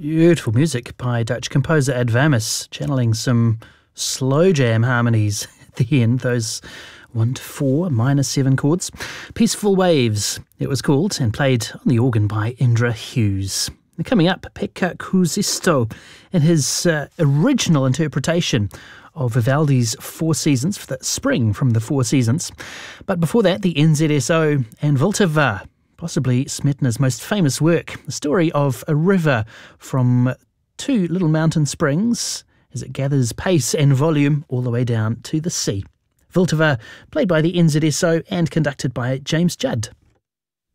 Beautiful music by Dutch composer Ad Vamis, channeling some slow jam harmonies at the end, those 1 to 4 minor 7 chords. Peaceful Waves, it was called, and played on the organ by Indra Hughes. And coming up, Pekka Kuusisto in his original interpretation of Vivaldi's Four Seasons for the spring from the Four Seasons. But before that, the NZSO and Vltava, possibly Smetana's most famous work, the story of a river from 2 little mountain springs as it gathers pace and volume all the way down to the sea. Vltava, played by the NZSO and conducted by James Judd.